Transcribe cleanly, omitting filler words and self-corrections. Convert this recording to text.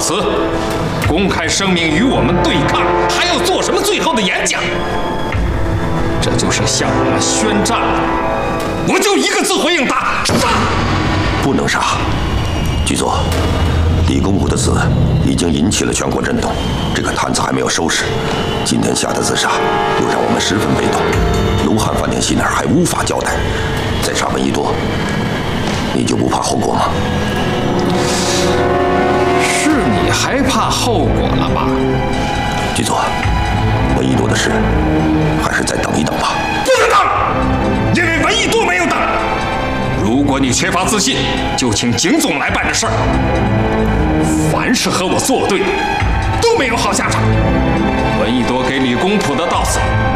辞，公开声明与我们对抗，还要做什么最后的演讲？这就是向我们宣战了。我就一个字回应他：杀！ 不能杀。局座，李公武的死已经引起了全国震动，这个摊子还没有收拾，今天下的自杀又让我们十分被动。卢汉饭店西那儿还无法交代，再杀闻一多，你就不怕后果吗？ 是你害怕后果了吧？ 局座，闻一多的事还是再等一等吧。 不能等，因为闻一多没有等。如果你缺乏自信，就请景总来办这事儿。凡是和我作对，都没有好下场。闻一多给李公朴的到死，